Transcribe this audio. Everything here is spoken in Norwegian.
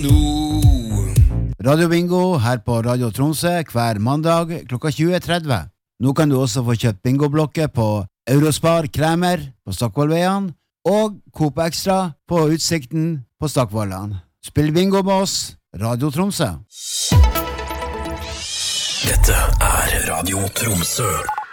Radio Bingo her på Radio Tromsø hver mandag klokka 20.30. Nå kan du også få kjøpt bingoblokker på Eurospar Kremer på Stockvollveien og Coop Extra på Utsikten på Stockvollan. Spill bingo med oss, Radio Tromsø. Dette Radio Tromsø.